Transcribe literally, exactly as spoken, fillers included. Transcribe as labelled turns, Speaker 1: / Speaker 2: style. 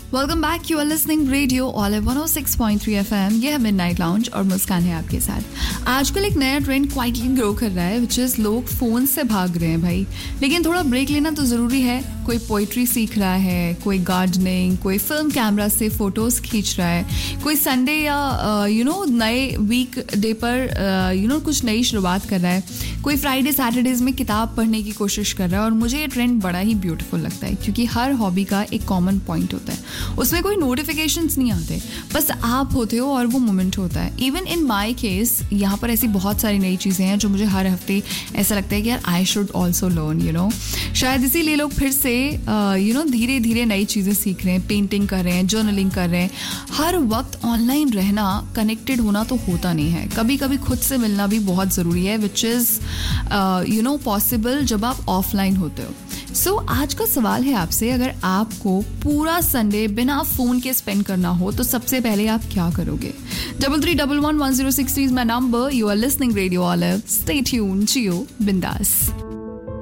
Speaker 1: Welcome back, you are listening radio olive one O six point three FM. ये है midnight lounge और मुस्कान है आपके साथ। आजकल एक नया ट्रेंड क्वाइटली ग्रो कर रहा है, विच इज लोग फोन से भाग रहे हैं भाई। लेकिन थोड़ा ब्रेक लेना तो जरूरी है। कोई पोइट्री सीख रहा है, कोई गार्डनिंग, कोई फिल्म कैमरा से फोटोज खींच रहा है, कोई संडे या यू नो नए वीक डे पर यू नो कुछ नई शुरुआत कर रहा है, कोई फ्राइडे सैटरडेज में किताब पढ़ने की कोशिश कर रहा है। और मुझे ये ट्रेंड बड़ा ही ब्यूटीफुल लगता है, क्योंकि हर हॉबी का एक कॉमन पॉइंट होता है। उसमें कोई नोटिफिकेशंस नहीं आते, बस आप होते हो और वो मोमेंट होता है। इवन इन माई केस यहाँ पर ऐसी बहुत सारी नई चीज़ें हैं जो मुझे हर हफ्ते ऐसा लगता है कि यार I should also learn, you know. शायद इसीलिए लोग फिर से यू नो धीरे धीरे नई चीज़ें सीख रहे हैं, पेंटिंग कर रहे हैं, जर्नलिंग कर रहे हैं। हर वक्त ऑनलाइन रहना, कनेक्टेड होना तो होता नहीं है। कभी कभी खुद से मिलना भी बहुत ज़रूरी है, which is you know possible जब आप ऑफलाइन होते हो। सो so, आज का सवाल है आपसे, अगर आपको पूरा संडे बिना फोन के स्पेंड करना हो तो सबसे पहले आप क्या करोगे? Double three double one one zero six three is my number. You are listening radio olive. Stay tuned, जियो बिंदास।